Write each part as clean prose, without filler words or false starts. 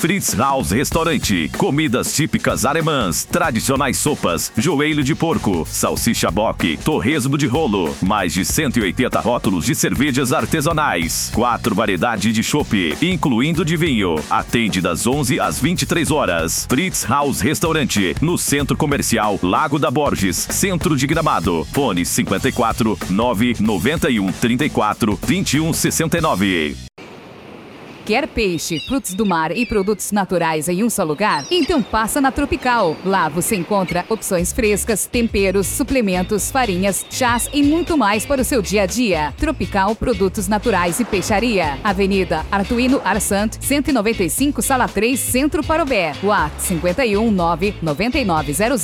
Fritz House Restaurante. Comidas típicas alemãs, tradicionais sopas, joelho de porco, salsicha boque, torresmo de rolo. Mais de 180 rótulos de cervejas artesanais. 4 variedades de chopp, incluindo de vinho. Atende das 11 às 23 horas. Fritz House Restaurante, no Centro Comercial Lago da Borges, Centro de Gramado. Fone 54 991 34 21 69. Quer peixe, frutos do mar e produtos naturais em um só lugar? Então passa na Tropical. Lá você encontra opções frescas, temperos, suplementos, farinhas, chás e muito mais para o seu dia a dia. Tropical Produtos Naturais e Peixaria. Avenida Artuino Arsant, 195, Sala 3, Centro Parobé. WhatsApp 51 99900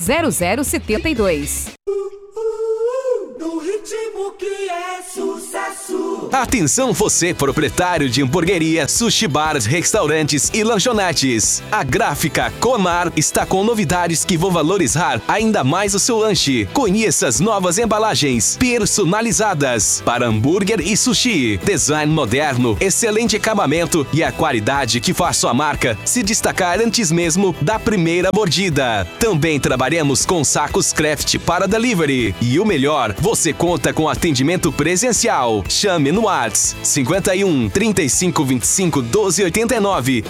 0072. No ritmo que é sucesso. Atenção você, proprietário de hamburgueria, sushi bars, restaurantes e lanchonetes. A Gráfica Comar está com novidades que vão valorizar ainda mais o seu lanche. Conheça as novas embalagens personalizadas para hambúrguer e sushi. Design moderno, excelente acabamento e a qualidade que faz sua marca se destacar antes mesmo da primeira mordida. Também trabalhamos com sacos craft para delivery. E o melhor, você conta com atendimento presencial. Chame no WhatsApp 51 35 25 12 89,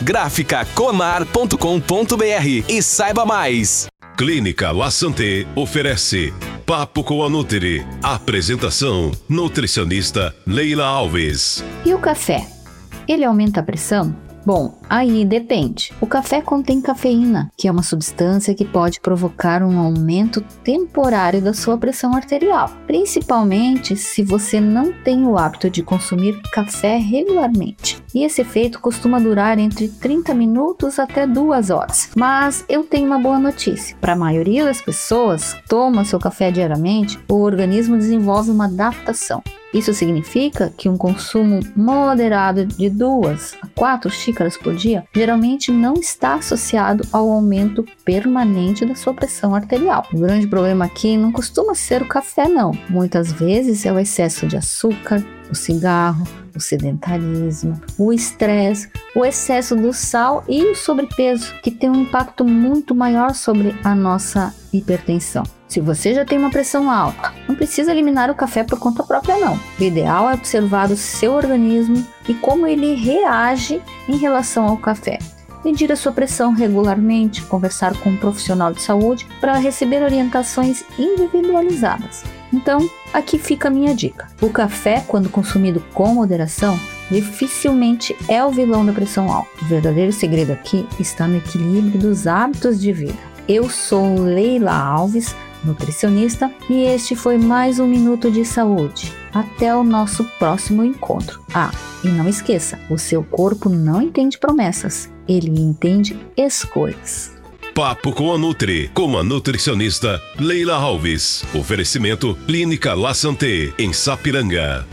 graficacomar.com.br e saiba mais. Clínica La Santé oferece Papo com a Nutri. Apresentação: nutricionista Leila Alves. E o café? Ele aumenta a pressão? Bom, aí depende. O café contém cafeína, que é uma substância que pode provocar um aumento temporário da sua pressão arterial, principalmente se você não tem o hábito de consumir café regularmente. E esse efeito costuma durar entre 30 minutos até 2 horas. Mas eu tenho uma boa notícia. Para a maioria das pessoas que toma seu café diariamente, o organismo desenvolve uma adaptação. Isso significa que um consumo moderado de 2 a 4 xícaras por dia geralmente não está associado ao aumento permanente da sua pressão arterial. O grande problema aqui não costuma ser o café, não. Muitas vezes é o excesso de açúcar, o cigarro, o sedentarismo, o estresse, o excesso do sal e o sobrepeso, que tem um impacto muito maior sobre a nossa hipertensão. Se você já tem uma pressão alta, não precisa eliminar o café por conta própria, não. O ideal é observar o seu organismo e como ele reage em relação ao café. Medir a sua pressão regularmente, conversar com um profissional de saúde para receber orientações individualizadas. Então, aqui fica a minha dica. O café, quando consumido com moderação, dificilmente é o vilão da pressão alta. O verdadeiro segredo aqui está no equilíbrio dos hábitos de vida. Eu sou Leila Alves, nutricionista, e este foi mais um Minuto de Saúde. Até o nosso próximo encontro. E não esqueça, o seu corpo não entende promessas, ele entende escolhas. Papo com a Nutri, com a nutricionista Leila Alves. Oferecimento Clínica La Santé, em Sapiranga.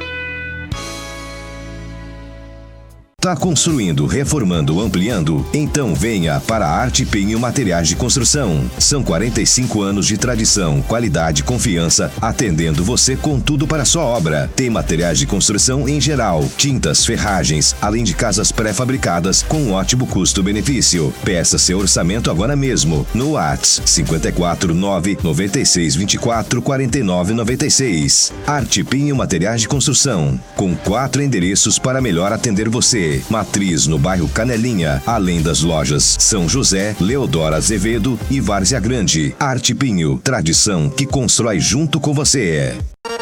Tá construindo, reformando, ampliando? Então venha para a Arte Pinho Materiais de Construção. São 45 anos de tradição, qualidade e confiança, atendendo você com tudo para a sua obra. Tem materiais de construção em geral, tintas, ferragens, além de casas pré-fabricadas com um ótimo custo-benefício. Peça seu orçamento agora mesmo no WhatsApp 54 9 96 24 49 96. Arte Pinho Materiais de Construção, com 4 endereços para melhor atender você. Matriz no bairro Canelinha, além das lojas São José, Leodoro Azevedo e Várzea Grande. Arte Pinho, tradição que constrói junto com você.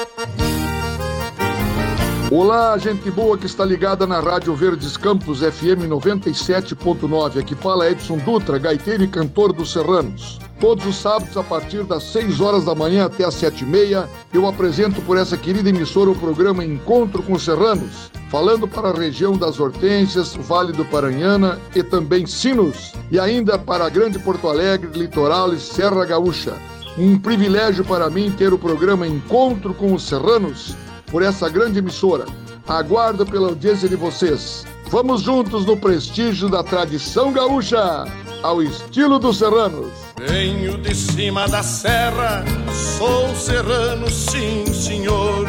Olá, gente boa que está ligada na Rádio Verdes Campos FM 97.9. Aqui fala Edson Dutra, gaiteiro e cantor dos Serranos. Todos os sábados, a partir das 6 horas da manhã até as 7h30, eu apresento por essa querida emissora o programa Encontro com Serranos, falando para a região das Hortênsias, Vale do Paranhana e também Sinos, e ainda para a Grande Porto Alegre, Litoral e Serra Gaúcha. Um privilégio para mim ter o programa Encontro com os Serranos por essa grande emissora. Aguardo pela audiência de vocês. Vamos juntos no prestígio da tradição gaúcha, ao estilo dos serranos. Venho de cima da serra, sou serrano, sim senhor.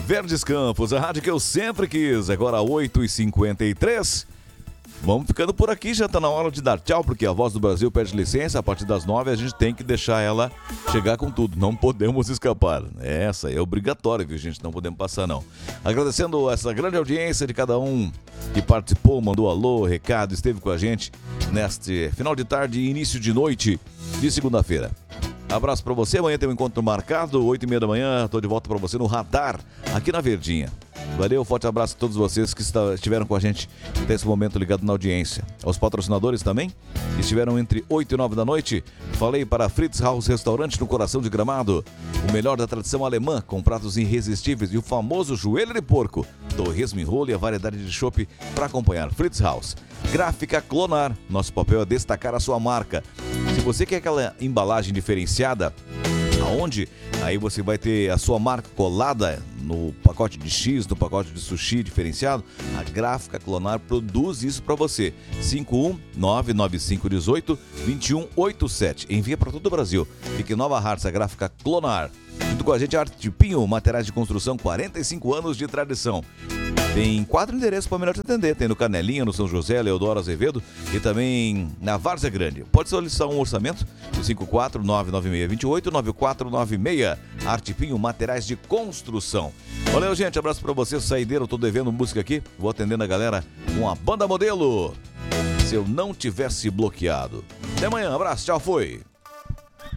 Verdes Campos, a rádio que eu sempre quis. Agora 8h53. Vamos ficando por aqui, já tá na hora de dar tchau, porque a Voz do Brasil pede licença. A partir das 9 a gente tem que deixar ela chegar com tudo. Não podemos escapar. Essa é obrigatória, viu, gente? Não podemos passar, não. Agradecendo essa grande audiência de cada um que participou, mandou alô, recado, esteve com a gente neste final de tarde e início de noite de segunda-feira. Abraço pra você, amanhã tem um encontro marcado, 8h30 da manhã, tô de volta pra você no Radar, aqui na Verdinha. Valeu, forte abraço a todos vocês que estiveram com a gente até esse momento ligado na audiência. Aos patrocinadores também, que estiveram entre 8 e 9 da noite. Falei para Fritz Haus Restaurante no coração de Gramado. O melhor da tradição alemã, com pratos irresistíveis e o famoso joelho de porco. Torresmo em rolo e a variedade de chopp para acompanhar. Fritz Haus. Gráfica Clonar. Nosso papel é destacar a sua marca. Se você quer aquela embalagem diferenciada, aonde? Aí você vai ter a sua marca colada no pacote de X, no pacote de sushi diferenciado. A Gráfica Clonar produz isso para você. 51995182187. Envia para todo o Brasil. Fique em Nova Hartz, a Gráfica Clonar. Junto com a gente, Arte de Pinho, materiais de construção, 45 anos de tradição. Tem 4 endereços para melhor te atender. Tem no Canelinha, no São José, Leodoro Azevedo e também na Várzea Grande. Pode solicitar um orçamento no 54996289496. Arte Pinho, materiais de construção. Valeu, gente. Abraço para vocês. Saideiro, tô devendo música aqui. Vou atendendo a galera com a Banda Modelo. Se eu não tivesse bloqueado. Até amanhã. Abraço. Tchau. Foi.